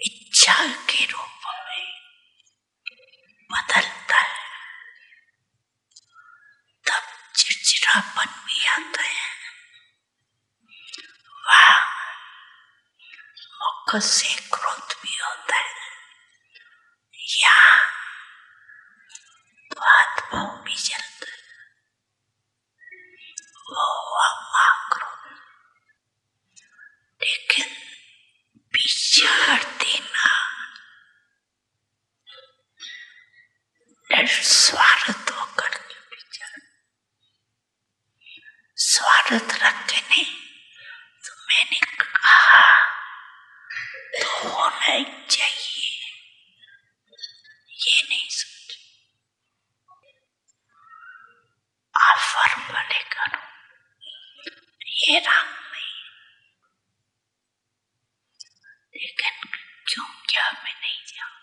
इच्छा के रूप में बदलता है, तब चिड़चिड़ापन भी आता है। वह मुख से क्रोध भी होता है, या बात भाव भी चलता है। वो हुआ क्रोध, लेकिन विचार देना स्वार्थ होकर के विचार, स्वार्थ रखने तो मैंने कहा तो होना ही चाहिए, ये नहीं सोच। ऑफर भले करो, ये रंग नहीं, लेकिन क्यों क्या मैं नहीं जाऊं।